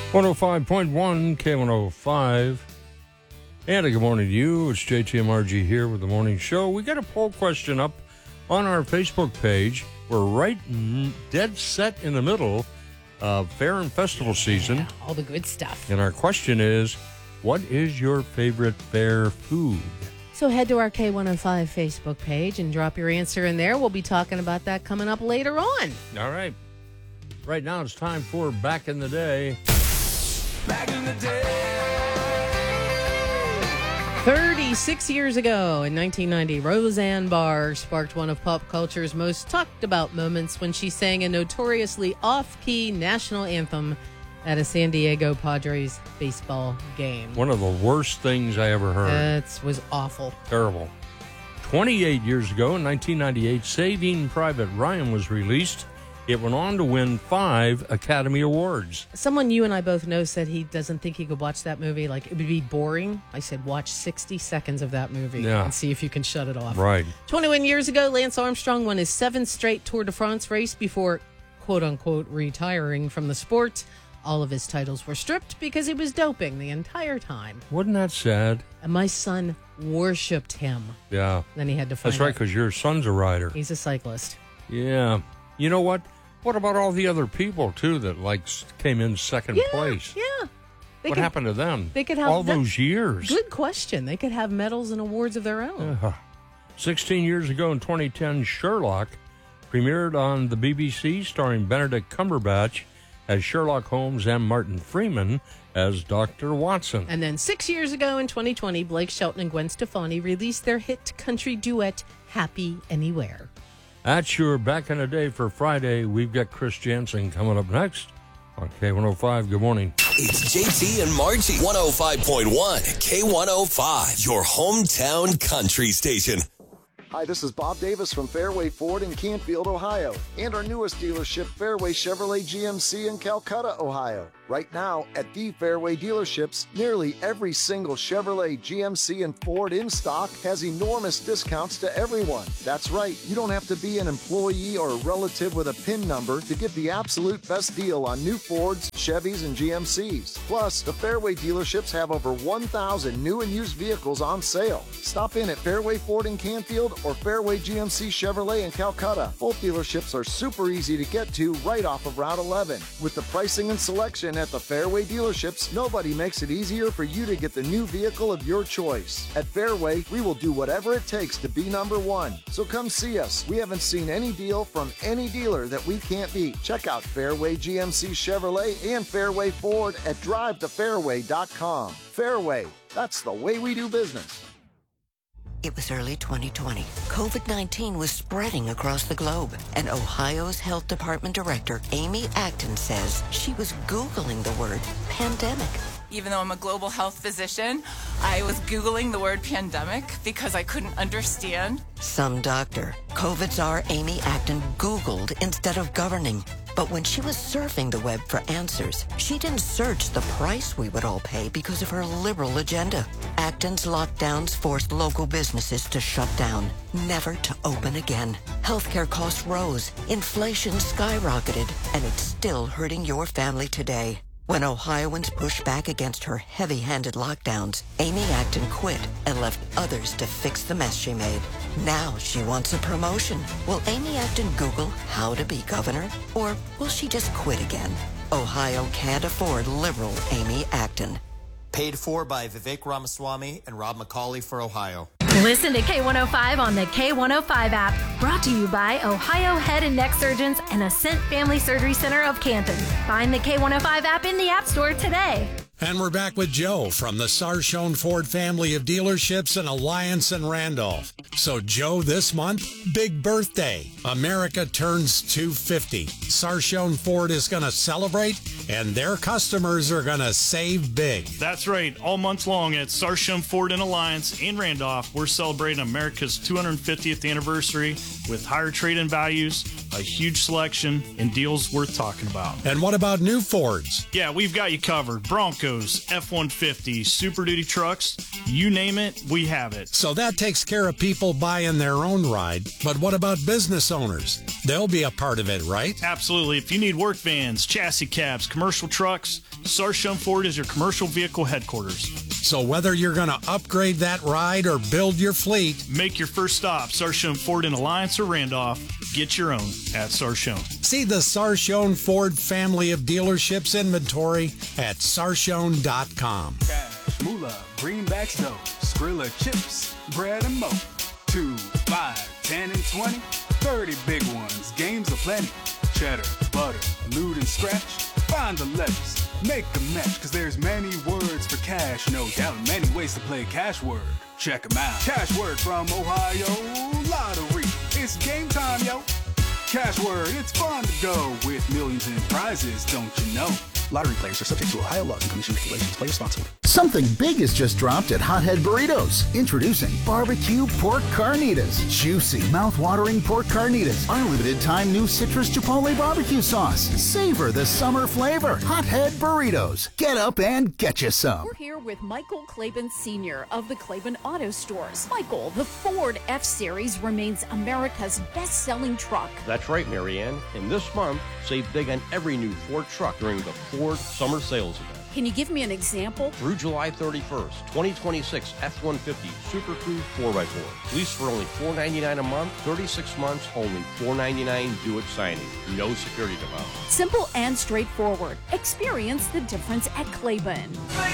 105.1 K105. And a good morning to you. It's JTMRG here with the morning show. We got a poll question up on our Facebook page. We're right dead set in the middle of fair and festival season. All the good stuff. And our question is, what is your favorite fair food? So head to our K105 Facebook page and drop your answer in there. We'll be talking about that coming up later on. All right. Right now it's time for Back in the Day. Back in the day. 36 years ago, in 1990, Roseanne Barr sparked one of pop culture's most talked about moments when she sang a notoriously off-key national anthem at a San Diego Padres baseball game. One of the worst things I ever heard. That was awful. Terrible. 28 years ago, in 1998, Saving Private Ryan was released. It went on to win 5 Academy Awards. Someone you and I both know said he doesn't think he could watch that movie. Like, it would be boring. I said, watch 60 seconds of that movie and see if you can shut it off. Right. 21 years ago, Lance Armstrong won his 7th straight Tour de France race before, quote-unquote, retiring from the sport. All of his titles were stripped because he was doping the entire time. Wasn't that sad? And my son worshipped him. Yeah. Then he had to find That's right, because your son's a rider. He's a cyclist. Yeah. You know what? What about all the other people, too, that, came in second place? Yeah. What happened to them? They could have all those years. Good question. They could have medals and awards of their own. 16 years ago in 2010, Sherlock premiered on the BBC, starring Benedict Cumberbatch as Sherlock Holmes and Martin Freeman as Dr. Watson. And then 6 years ago in 2020, Blake Shelton and Gwen Stefani released their hit country duet, Happy Anywhere. That's your Back in the Day for Friday. We've got Chris Jansen coming up next on K105. Good morning. It's JT and Margie. 105.1 K105, your hometown country station. Hi, this is Bob Davis from Fairway Ford in Canfield, Ohio, and our newest dealership, Fairway Chevrolet GMC in Calcutta, Ohio. Right now, at the Fairway dealerships, nearly every single Chevrolet, GMC, and Ford in stock has enormous discounts to everyone. That's right, you don't have to be an employee or a relative with a PIN number to get the absolute best deal on new Fords, Chevys, and GMCs. Plus, the Fairway dealerships have over 1,000 new and used vehicles on sale. Stop in at Fairway Ford in Canfield or Fairway GMC Chevrolet in Calcutta. Both dealerships are super easy to get to right off of Route 11. With the pricing and selection at the Fairway dealerships, nobody makes it easier for you to get the new vehicle of your choice. At Fairway, we will do whatever it takes to be number one. So come see us. We haven't seen any deal from any dealer that we can't beat. Check out Fairway GMC Chevrolet and Fairway Ford at drivetofairway.com. Fairway, that's the way we do business. It was early 2020. COVID-19 was spreading across the globe, and Ohio's Health Department Director, Amy Acton, says she was Googling the word pandemic. Even though I'm a global health physician, I was Googling the word pandemic because I couldn't understand. Some doctor, COVID czar Amy Acton Googled instead of governing. But when she was surfing the web for answers, she didn't search the price we would all pay because of her liberal agenda. Acton's lockdowns forced local businesses to shut down, never to open again. Healthcare costs rose, inflation skyrocketed, and it's still hurting your family today. When Ohioans pushed back against her heavy-handed lockdowns, Amy Acton quit and left others to fix the mess she made. Now she wants a promotion. Will Amy Acton Google how to be governor? Or will she just quit again? Ohio can't afford liberal Amy Acton. Paid for by Vivek Ramaswamy and Rob McCauley for Ohio. Listen to K105 on the K105 app. Brought to you by Ohio Head and Neck Surgeons and Ascent Family Surgery Center of Canton. Find the K105 app in the App Store today. And we're back with Joe from the Sarshone Ford family of dealerships in Alliance and Randolph. So, Joe, this month, big birthday. America turns 250. Sarshone Ford is going to celebrate, and their customers are going to save big. That's right. All month long at Sarshone Ford in Alliance in Randolph, we're celebrating America's 250th anniversary with higher trade-in values, a huge selection, and deals worth talking about. And what about new Fords? Yeah, we've got you covered. Broncos, F-150, Super Duty trucks, you name it, we have it. So that takes care of people buying their own ride. But what about business owners? They'll be a part of it, right? Absolutely. If you need work vans, chassis cabs, commercial trucks, Sarshun Ford is your commercial vehicle headquarters. So whether you're going to upgrade that ride or build your fleet, make your first stop, Sarshun Ford in Alliance or Randolph. Get your own at Sarshun. See the Sarshun Ford family of dealerships inventory at sarshun.com. Cash, moolah, greenbacks, dough, Skrilla chips, bread and mo. 2, 5, 10, and 20, 30 big ones, games aplenty. Cheddar, butter, loot and scratch, find the letters, make a match, cause there's many words for cash, no doubt, many ways to play cash word. Check 'em out. Cash word from Ohio Lottery. It's game time, yo. Cash word, it's fun to go with millions in prizes, don't you know? Lottery players are subject to Ohio laws and commission regulations. Play responsibly. Something big has just dropped at Hothead Burritos. Introducing barbecue pork carnitas. Juicy, mouth-watering pork carnitas. Unlimited time new citrus chipotle barbecue sauce. Savor the summer flavor. Hothead Burritos. Get up and get you some. We're here with Michael Claiborne Sr. of the Claiborne Auto Stores. Michael, the Ford F-Series remains America's best-selling truck. That's right, Marianne. And this month, save big on every new Ford truck during the Ford Summer Sales Event. Can you give me an example? Through July 31st, 2026 F-150 Super Cruise 4x4. Lease for only $499 a month, 36 months, only $499 due at signing. No security deposit. Simple and straightforward. Experience the difference at Claiborne.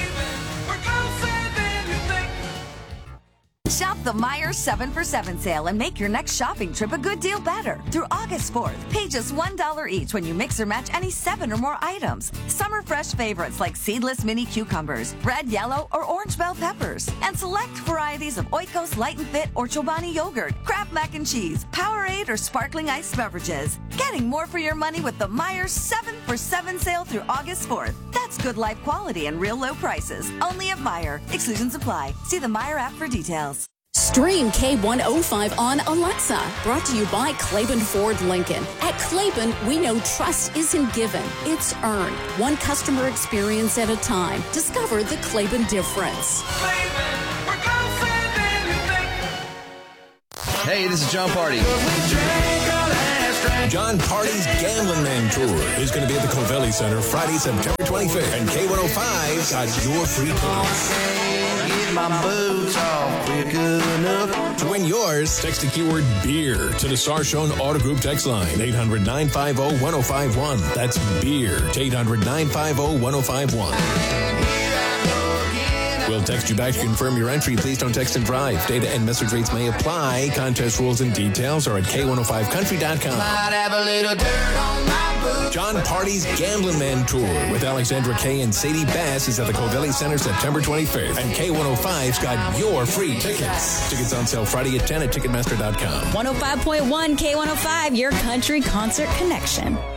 Shop the Meijer 7 for 7 sale and make your next shopping trip a good deal better. Through August 4th, pay just $1 each when you mix or match any 7 or more items. Summer fresh favorites like seedless mini cucumbers, red, yellow, or orange bell peppers, and select varieties of Oikos Light and Fit or Chobani yogurt, Kraft mac and cheese, Powerade, or sparkling iced beverages. Getting more for your money with the Meijer 7 for 7 sale through August 4th. That's good life quality and real low prices. Only at Meijer. Exclusions apply. See the Meijer app for details. Stream K105 on Alexa. Brought to you by Claiborne Ford Lincoln. At Claiborne, we know trust isn't given, it's earned. One customer experience at a time. Discover the Claiborne difference. Hey, this is John Party. John Party's Gambling Man Tour is going to be at the Covelli Center Friday, September 25th. And K105 got your free tickets. My boots off quick enough. To win yours, text the keyword beer to the Sarshun Auto Group text line, 800-950-1051. That's beer to 800-950-1051. We'll text you back to confirm your entry. Please don't text and drive. Data and message rates may apply. Contest rules and details are at K105country.com. Might have a little dirt on my boots. John Party's Gambling Man Tour with Alexandra Kay and Sadie Bass is at the Covelli Center September 25th. And K105's got your free tickets. Tickets on sale Friday at 10 at Ticketmaster.com. 105.1 K105, your country concert connection.